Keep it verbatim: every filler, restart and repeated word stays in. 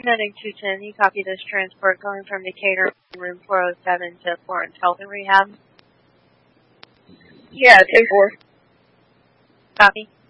Uniting two ten, you copy this transport going from Decatur, room four oh seven to Florence Health and Rehab? Yeah, ten four. Copy.